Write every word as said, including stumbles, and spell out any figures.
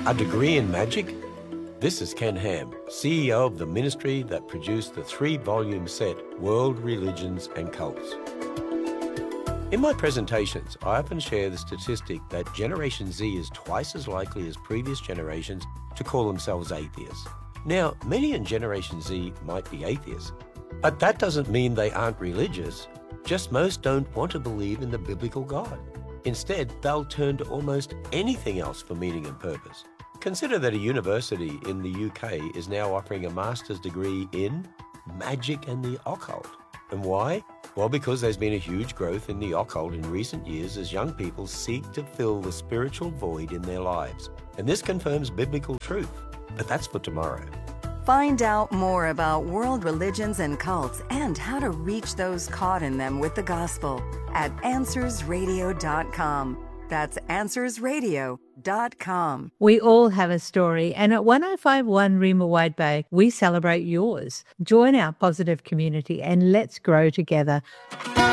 A degree in magic? This is Ken Ham, C E O of the ministry that produced the three-volume set World Religions and Cults. In my presentations, I often share the statistic that Generation Z is twice as likely as previous generations to call themselves atheists. Now, many in Generation Z might be atheists, but that doesn't mean they aren't religious. Just most don't want to believe in the biblical God. Instead, they'll turn to almost anything else for meaning and purpose. Consider that a university in the U K is now offering a master's degree in magic and the occult. And why? Well, because there's been a huge growth in the occult in recent years as young people seek to fill the spiritual void in their lives. And this confirms biblical truth. But that's for tomorrow. Find out more about world religions and cults and how to reach those caught in them with the gospel at answers radio dot com. That's answers radio dot com. We all have a story, and at one oh five one Rima Wide Bay, we celebrate yours. Join our positive community and let's grow together.